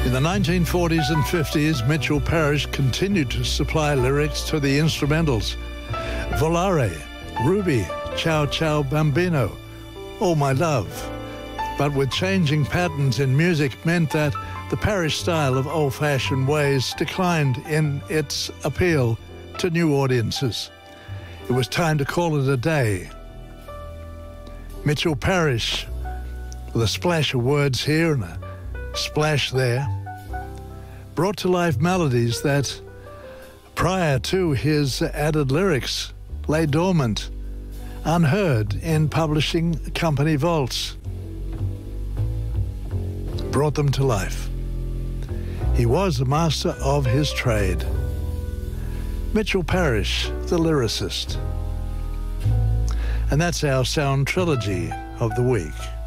In the 1940s and 50s, Mitchell Parish continued to supply lyrics to the instrumentals. Volare, Ruby, Ciao Ciao Bambino, All My Love. But with changing patterns in music meant that the Parish style of old-fashioned ways declined in its appeal to new audiences. It was time to call it a day. Mitchell Parish, with a splash of words here and a splash there, brought to life melodies that, prior to his added lyrics, lay dormant, unheard in publishing company vaults. Brought them to life. He was a master of his trade. Mitchell Parish, the lyricist. And that's our sound trilogy of the week.